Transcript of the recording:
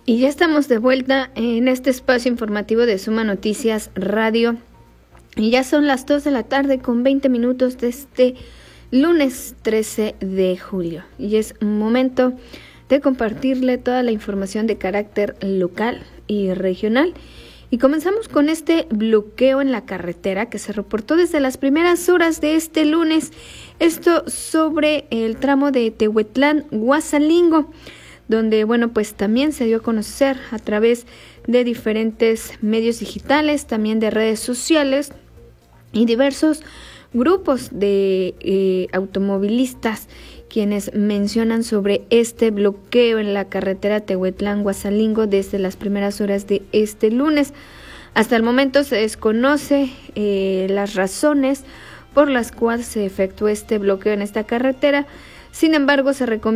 Y ya estamos de vuelta en este espacio informativo de Suma Noticias Radio. Y ya son las 2 de la tarde con 20 minutos de este lunes 13 de julio. Y es momento de compartirle toda la información de carácter local y regional. Y comenzamos con este bloqueo en la carretera que se reportó desde las primeras horas de este lunes. Esto sobre el tramo de Tehuetlán-Guasalingo, donde, pues también se dio a conocer a través de diferentes medios digitales, también de redes sociales y diversos grupos de automovilistas quienes mencionan sobre este bloqueo en la carretera Tehuetlán-Guasalingo desde las primeras horas de este lunes. Hasta el momento se desconoce las razones por las cuales se efectuó este bloqueo en esta carretera. Sin embargo, se recomienda